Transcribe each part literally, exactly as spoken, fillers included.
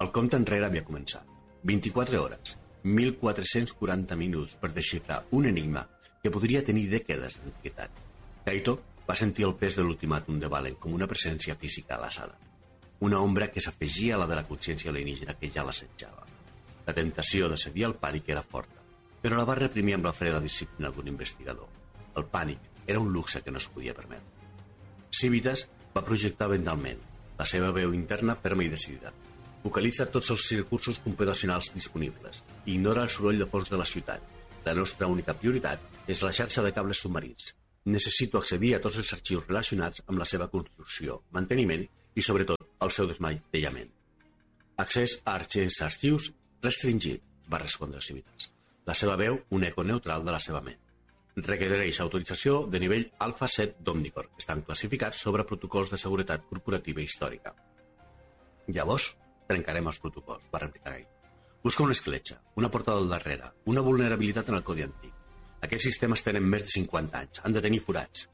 El compte enrere havia començat. vint-i-quatre hores, mil quatre-cents quaranta minuts per desxifrar un enigma que podria tenir dècades d'antiguitat. Kaito va sentir el pes de l'ultimàtum de Valen com una presència física a la sala. Una ombra que s'afegia a la de la consciència alienígena que ja l'assetjava. La temptació de cedir al pànic era forta, però la va reprimir amb la freda disciplina d'un investigador. El pànic era un luxe que no es podia permetre. Civitas va projectar mentalment, la seva veu interna ferma i decidida. Focalitza tots els recursos computacionals disponibles i ignora el soroll de fons de la ciutat. La nostra única prioritat és la xarxa de cables submarins. Necessito accedir a tots els arxius relacionats amb la seva construcció, manteniment i, sobretot, el seu desmantellament. Accés a arxius arxius restringit, va respondre Civitas. La seva veu, un eco neutral de la seva ment. Requereix autorització de nivell Alpha set d'Omnicorp, que estan classificats sobre protocols de seguretat corporativa històrica. Llavors, trencarem els protocols, va replicar ell. Busca una escletxa, una porta del darrere, una vulnerabilitat en el codi antic. Aquests sistemes tenen més de cinquanta anys, han de tenir forats.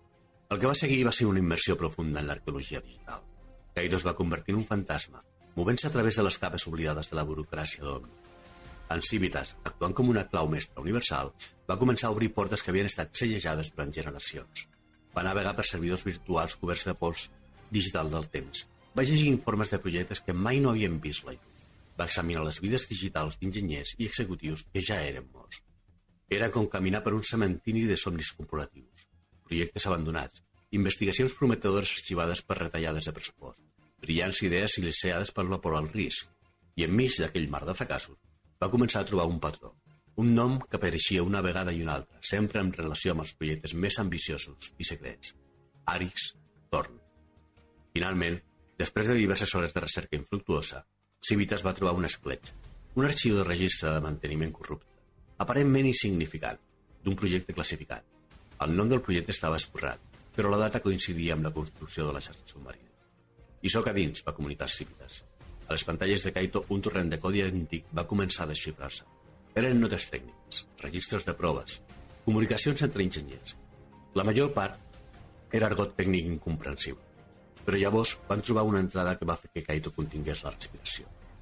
El que va seguir va ser una immersió profunda en l'arqueologia digital. Kaito es va convertir en un fantasma, movent-se a través de les capes oblidades de la burocràcia d'Omni. En Civitas, actuant com una clau mestra universal, va començar a obrir portes que havien estat sellejades durant generacions. Va navegar per servidors virtuals coberts de pols digital del temps. Va llegir informes de projectes que mai no havien vist la llum. Va examinar les vides digitals d'enginyers i executius que ja eren morts. Era com caminar per un cementiri de somnis corporatius, projectes abandonats, investigacions prometedores arxivades per retallades de pressupost, brillants idees silenciades per la por al risc, i enmig d'aquell mar de fracassos va començar a trobar un patró, un nom que apareixia una vegada i una altra, sempre en relació amb els projectes més ambiciosos i secrets. Aris Thorn. Finalment, després de diverses hores de recerca infructuosa, Civitas va trobar una escletxa, un arxiu de registre de manteniment corrupte, aparentment insignificant, d'un projecte classificat. El nom del projecte estava esborrat, però la data coincidia amb la construcció de la xarxa submarina. I soc a dins, va comunicar Civitas. A les pantalles de Kaito, un torrent de codi antic va començar a desxifrar-se. Eren notes tècniques, registres de proves, comunicacions entre enginyers. La major part era argot tècnic incomprensible, però llavors van trobar una entrada que va fer que Kaito contingués la respiració.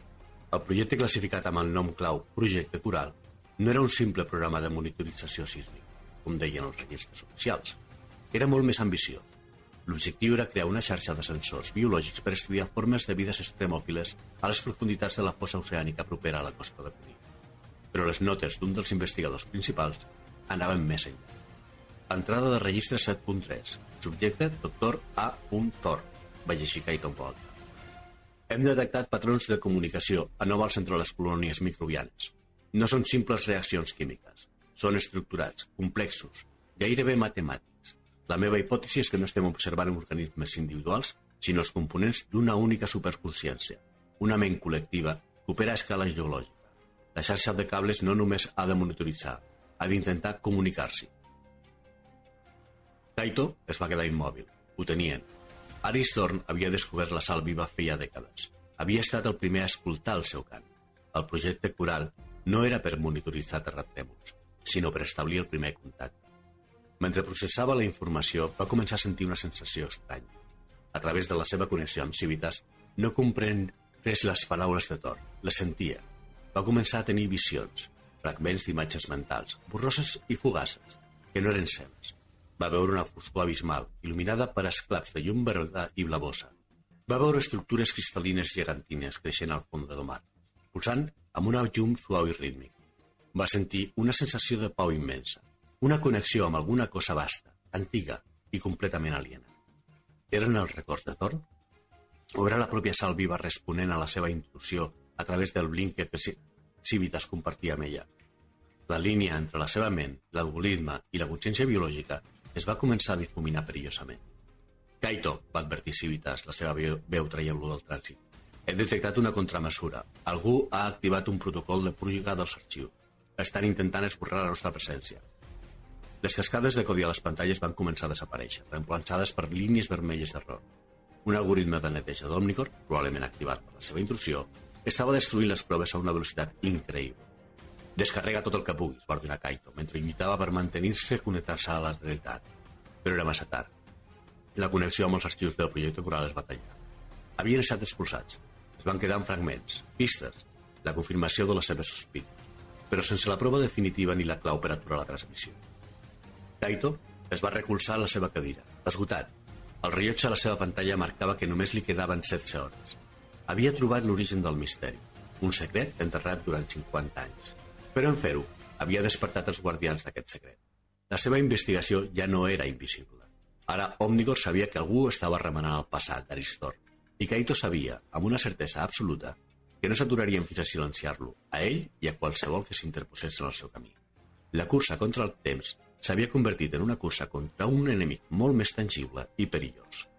El projecte classificat amb el nom clau Projecte Coral no era un simple programa de monitorització sísmica, com deien els registres oficials. Era molt més ambiciós. L'objectiu era crear una xarxa de sensors biològics per estudiar formes de vides extremòfiles a les profunditats de la fossa oceànica propera a la costa de Cuní. Però les notes d'un dels investigadors principals anaven més enllà. Entrada de registre set punt tres. Subjecte doctor A. Thor. Va llegir Kaito en volta. Hem detectat patrons de comunicació anòmals entre les colònies microbianes. No són simples reaccions químiques. Són estructurats, complexos, gairebé matemàtics. La meva hipòtesi és que no estem observant organismes individuals, sinó els components d'una única superconsciència, una ment col·lectiva que opera a escala geològica. La xarxa de cables no només ha de monitoritzar, ha d'intentar comunicar-s'hi. Kaito es va quedar immòbil. Ho tenien. Aris Thorn havia descobert la sal viva feia dècades. Havia estat el primer a escoltar el seu cant. El projecte Coral no era per monitoritzar terratrèmols, sinó per establir el primer contacte. Mentre processava la informació, va començar a sentir una sensació estranya. A través de la seva connexió amb Civitas, no comprèn res les paraules de Thor. Les sentia. Va començar a tenir visions, fragments d'imatges mentals, borroses i fugaces, que no eren seves. Va veure una foscor abismal, il·luminada per esclaps de llum verda i blavosa. Va veure estructures cristal·lines gegantines creixent al fons del mar, pulsant amb una llum suau i rítmica. Va sentir una sensació de pau immensa, una connexió amb alguna cosa vasta, antiga i completament aliena. Eren els records de Thorn? O era la pròpia sal viva responent a la seva intuïció a través del blink que Civitas compartia amb ella? La línia entre la seva ment, l'algoritme i la consciència biològica es va començar a difuminar perillosament. Kaito, va advertir Civitas, la seva veu, veu traient-lo del trànsit. He detectat una contramesura. Algú ha activat un protocol de purga dels arxius. Estan intentant esborrar la nostra presència. Les cascades de codi a les pantalles van començar a desaparèixer, reemplaçades per línies vermelles d'error. Un algoritme de neteja d'Omnicorp, probablement activat per la seva intrusió, estava destruint les proves a una velocitat increïble. Descarrega tot el que puguis, va ordenar Kaito, mentre lluitava per mantenir-se i connectar-se a la realitat. Però era massa tard. La connexió amb els arxius del projecte Coral es va tallar. Havien estat expulsats. Es Es van quedar en fragments, pistes, la confirmació de les seves sospites, però sense la prova definitiva ni la clau per aturar la transmissió. Kaito es va recolzar a la seva cadira, esgotat. El rellotge a la seva pantalla marcava que només li quedaven setze hores. Havia trobat l'origen del misteri, un secret enterrat durant cinquanta anys. Però en fer-ho, havia despertat els guardians d'aquest secret. La seva investigació ja no era invisible. Ara Omnigor sabia que algú estava remenant el passat d'Aristor, i Kaito sabia, amb una certesa absoluta, que no s'aturarien fins a silenciar-lo, a ell i a qualsevol que s'interposés en el seu camí. La cursa contra el temps s'havia convertit en una cursa contra un enemic molt més tangible i perillós.